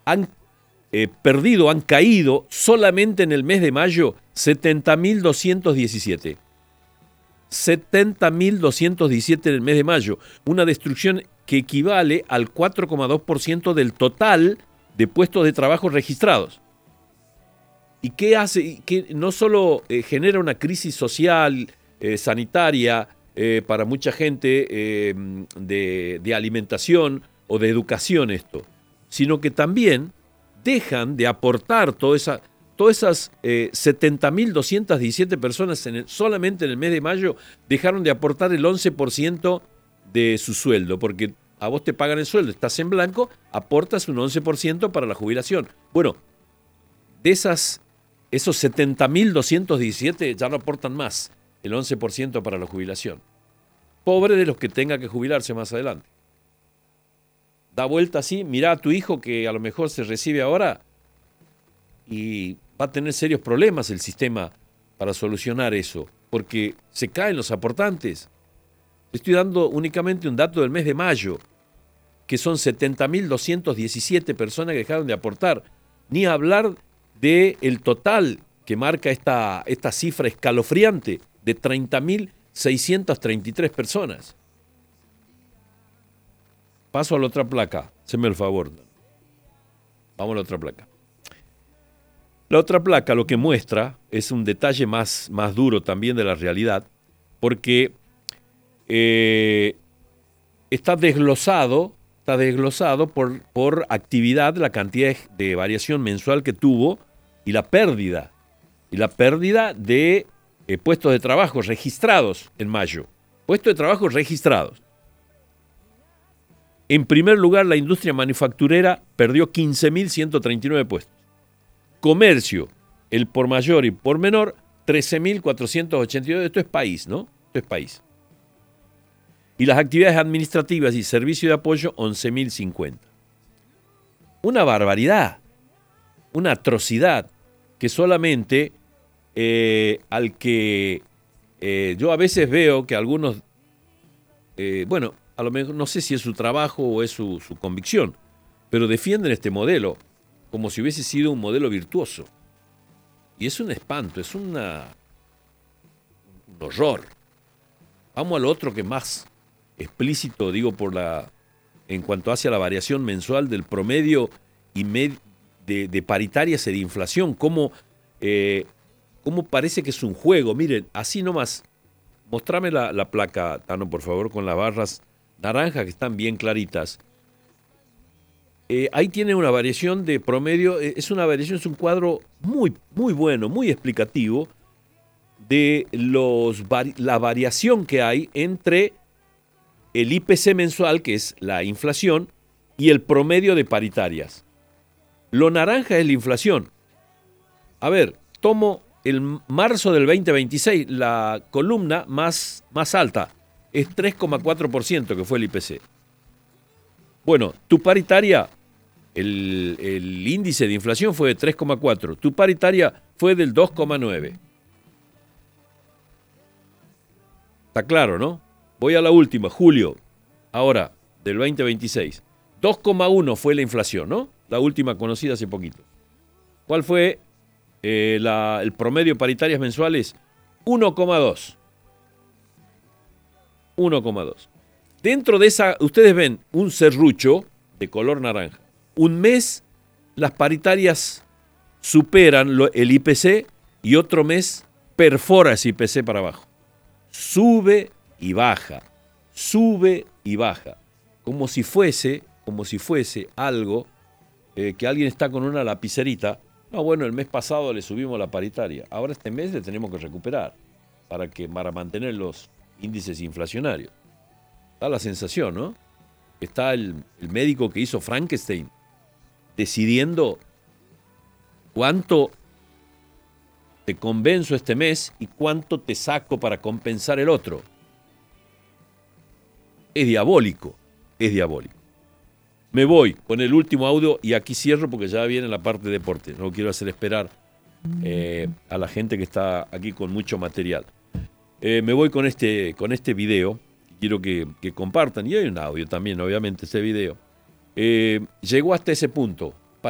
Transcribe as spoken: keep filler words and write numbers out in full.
han eh, perdido, han caído solamente en el mes de mayo setenta mil doscientos diecisiete. setenta mil doscientos diecisiete en el mes de mayo. Una destrucción que equivale al cuatro coma dos por ciento del total de puestos de trabajo registrados. ¿Y qué hace? Que no solo eh, genera una crisis social, eh, sanitaria, eh, para mucha gente eh, de, de alimentación o de educación esto, sino que también dejan de aportar toda esa, todas esas eh, setenta mil doscientos diecisiete personas en el, solamente en el mes de mayo dejaron de aportar el once por ciento de su sueldo, porque a vos te pagan el sueldo, estás en blanco, aportas un once por ciento para la jubilación. Bueno, de esas... Esos setenta mil doscientos diecisiete ya no aportan más, el once por ciento para la jubilación. Pobre de los que tengan que jubilarse más adelante. Da vuelta así, mirá a tu hijo que a lo mejor se recibe ahora y va a tener serios problemas el sistema para solucionar eso, porque se caen los aportantes. Estoy dando únicamente un dato del mes de mayo, que son setenta mil doscientos diecisiete personas que dejaron de aportar, ni hablar del total que marca esta, esta cifra escalofriante de treinta mil seiscientas treinta y tres personas. Paso a la otra placa, haceme el favor. Vamos a la otra placa. La otra placa lo que muestra es un detalle más, más duro también de la realidad, porque eh, está desglosado, está desglosado por, por actividad la cantidad de variación mensual que tuvo y la pérdida, y la pérdida de eh, puestos de trabajo registrados en mayo. Puestos de trabajo registrados. En primer lugar, la industria manufacturera perdió quince mil ciento treinta y nueve puestos. Comercio, el por mayor y por menor, trece mil cuatrocientos ochenta y dos. Esto es país, ¿no? Esto es país. Y las actividades administrativas y servicio de apoyo, once mil cincuenta. Una barbaridad. Una atrocidad que solamente eh, al que eh, yo a veces veo que algunos, eh, bueno, a lo mejor no sé si es su trabajo o es su, su convicción, pero defienden este modelo como si hubiese sido un modelo virtuoso. Y es un espanto, es una, un horror. Vamos al otro que es más explícito, digo, por la, en cuanto hacia la variación mensual del promedio y medio De, de paritarias y de inflación, cómo, eh, cómo parece que es un juego. Miren, así nomás, mostrame la, la placa, Tano, por favor, con las barras naranjas que están bien claritas. Eh, ahí tiene una variación de promedio, eh, es una variación, es un cuadro muy, muy bueno, muy explicativo de los, la variación que hay entre el I P C mensual, que es la inflación, y el promedio de paritarias. Lo naranja es la inflación. A ver, tomo el marzo del veinte veintiséis, la columna más, más alta, es tres coma cuatro por ciento que fue el I P C. Bueno, tu paritaria, el, el índice de inflación fue de tres coma cuatro, tu paritaria fue del dos coma nueve. Está claro, ¿no? Voy a la última, julio, ahora, del veinte veintiséis. dos coma uno fue la inflación, ¿no? La última conocida hace poquito. ¿Cuál fue eh, la, el promedio paritarias mensuales? uno coma dos. uno coma dos. Dentro de esa, ustedes ven un serrucho de color naranja. Un mes las paritarias superan lo, el I P C y otro mes perfora ese I P C para abajo. Sube y baja, sube y baja. Como si fuese, como si fuese algo... Eh, que alguien está con una lapicerita, no, bueno, el mes pasado le subimos la paritaria, ahora este mes le tenemos que recuperar para, que, para mantener los índices inflacionarios. Da la sensación, ¿no? Está el, el médico que hizo Frankenstein decidiendo cuánto te convenzo este mes y cuánto te saco para compensar el otro. Es diabólico, es diabólico. Me voy con el último audio y aquí cierro porque ya viene la parte de deporte. No quiero hacer esperar eh, a la gente que está aquí con mucho material. Eh, me voy con este, con este video. Quiero que, que compartan. Y hay un audio también, obviamente, este video. Eh, llegó hasta ese punto.